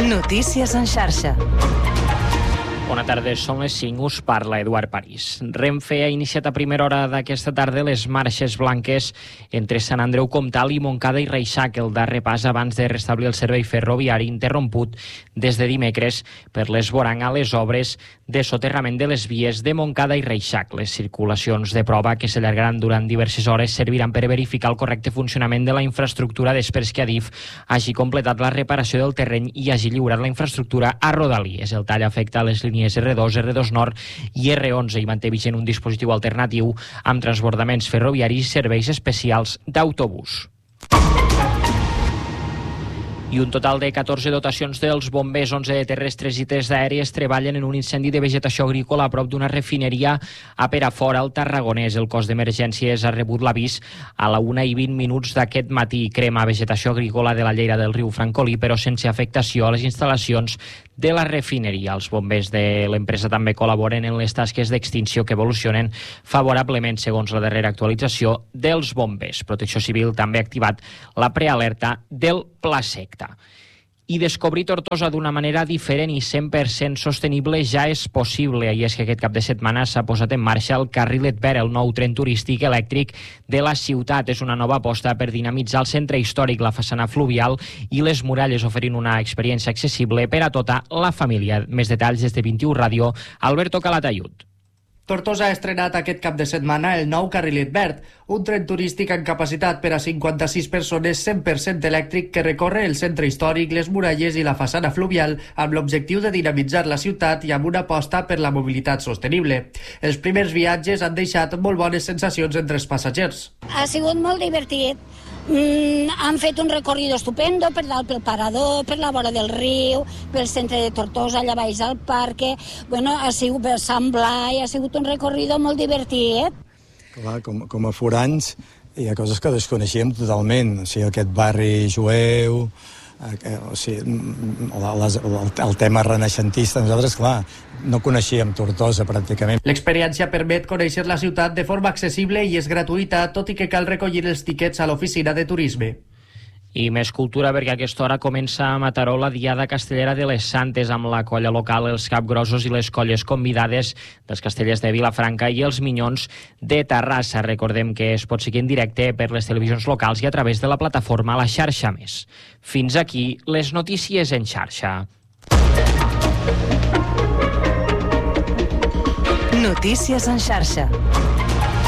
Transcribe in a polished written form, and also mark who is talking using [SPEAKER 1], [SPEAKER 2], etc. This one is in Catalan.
[SPEAKER 1] Notícies en xarxa.
[SPEAKER 2] Bona tarda, són les 5, us parla Eduard París. Renfe ha iniciat a primera hora d'aquesta tarda les marxes blanques entre Sant Andreu Comtal i Montcada i Reixac, el darrer pas abans de restablir el servei ferroviari interromput des de dimecres per l'esborang a les obres de soterrament de les vies de Montcada i Reixac. Les circulacions de prova, que s'allargaran durant diverses hores, serviran per verificar el correcte funcionament de la infraestructura després que Adif hagi completat la reparació del terreny i hagi lliurat la infraestructura a Rodalies. El tall afecta a les línies R2, R2 Nord i R11 i manté vigent un dispositiu alternatiu amb transbordaments ferroviaris i serveis especials d'autobús. I un total de 14 dotacions dels bombers, 11 de terrestres i 3 d'aèries, treballen en un incendi de vegetació agrícola a prop d'una refineria a Perafort, al Tarragonès. El cos d'emergències ha rebut l'avís a la 1:20 d'aquest matí. Crema vegetació agrícola de la llera del riu Francolí, però sense afectació a les instal·lacions de la refineria. Els bombers de l'empresa també col·laboren en les tasques d'extinció que evolucionen favorablement segons la darrera actualització dels bombers. Protecció Civil també ha activat la prealerta del Pla Secta. I descobrir Tortosa d'una manera diferent i 100% sostenible ja és possible, i és que aquest cap de setmana s'ha posat en marxa el Carrilet Verd, el nou tren turístic elèctric de la ciutat. És una nova aposta per dinamitzar el centre històric, la façana fluvial i les muralles, oferint una experiència accessible per a tota la família. Més detalls des de 21 Ràdio, Alberto Calatayud.
[SPEAKER 3] Tortosa ha estrenat aquest cap de setmana el nou Carrilet Verd, un tren turístic amb capacitat per a 56 persones 100% elèctric que recorre el centre històric, les muralles i la façana fluvial amb l'objectiu de dinamitzar la ciutat i amb una aposta per la mobilitat sostenible. Els primers viatges han deixat molt bones sensacions entre els passatgers.
[SPEAKER 4] Ha sigut molt divertit. Han fet un recorrido estupendo per dalt pel parador, per la vora del riu, pel centre de Tortosa, allà baix al parc. Bueno, ha sigut per Sant Blai, ha sigut un recorrido molt divertit.
[SPEAKER 5] Clar, com a forans hi ha coses que desconeixíem totalment. O sigui, aquest barri jueu, o sigui, el tema renaixentista. Nosaltres, clar, no coneixíem Tortosa pràcticament.
[SPEAKER 3] L'experiència permet conèixer la ciutat de forma accessible i és gratuïta, tot i que cal recollir els tiquets a l'oficina de turisme.
[SPEAKER 2] I més cultura, perquè a aquesta hora comença a Mataró la Diada Castellera de les Santes amb la colla local, els Capgrossos i les colles convidades dels Castellers de Vilafranca i els Minyons de Terrassa. Recordem que es pot seguir en directe per les televisions locals i a través de la plataforma La Xarxa Més. Fins aquí les notícies en xarxa.
[SPEAKER 1] Notícies en xarxa.